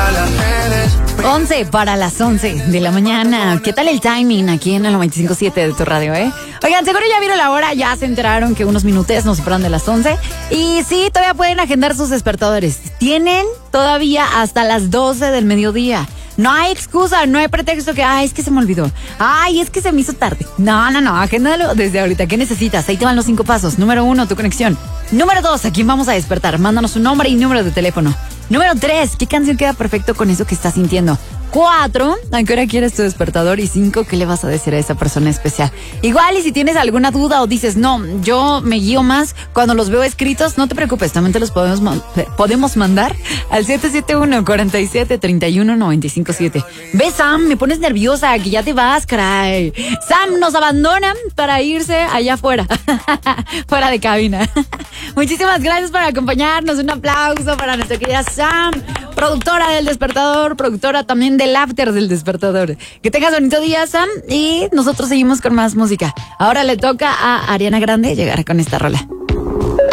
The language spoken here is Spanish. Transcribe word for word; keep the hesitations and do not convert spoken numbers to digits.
para las redes. once para las once de la mañana. ¿Qué tal el timing aquí en el noventa y cinco punto siete de tu radio, eh? Oigan, seguro ya vieron la hora, ya se enteraron que unos minutos nos separan de las once. Y sí, todavía pueden agendar sus despertadores. Tienen todavía hasta las doce del mediodía. No hay excusa, no hay pretexto que, ay, es que se me olvidó. Ay, es que se me hizo tarde. No, no, no, agéndalo desde ahorita. ¿Qué necesitas? Ahí te van los cinco pasos. Número uno, tu conexión. Número dos, ¿a quién vamos a despertar? Mándanos su nombre y número de teléfono. Número tres, ¿qué canción queda perfecto con eso que estás sintiendo? Cuatro, ¿a qué hora quieres tu despertador? Y cinco, ¿qué le vas a decir a esa persona especial? Igual, y si tienes alguna duda o dices, no, yo me guío más cuando los veo escritos, no te preocupes, también te los podemos, ma- podemos mandar al siete siete uno, cuatro siete, tres uno, nueve cinco siete. Ve, Sam, me pones nerviosa, que ya te vas, caray. Sam nos abandona para irse allá afuera, fuera de cabina. Muchísimas gracias por acompañarnos, un aplauso para nuestra querida Sam, productora del Despertador, productora también del After del Despertador. Que tengas bonito día, Sam, y nosotros seguimos con más música. Ahora le toca a Ariana Grande llegar con esta rola.